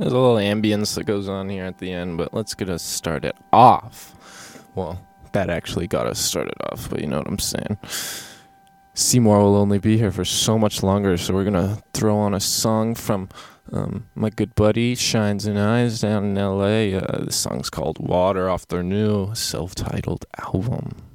There's a little ambience that goes on here at the end, but let's get us started off. Well, that actually got us started off, but you know what I'm saying. Seymour will only be here for so much longer, so we're going to throw on a song from my good buddy Shines and Eyes down in L.A. The song's called Water off their new self-titled album.